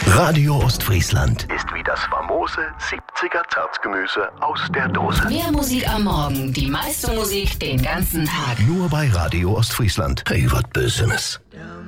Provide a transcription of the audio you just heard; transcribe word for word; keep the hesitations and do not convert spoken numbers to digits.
Radio Ostfriesland ist wie das famose siebziger Zartgemüse aus der Dose. Mehr Musik am Morgen, die meiste Musik den ganzen Tag. Nur bei Radio Ostfriesland. Hey, was Bösenes.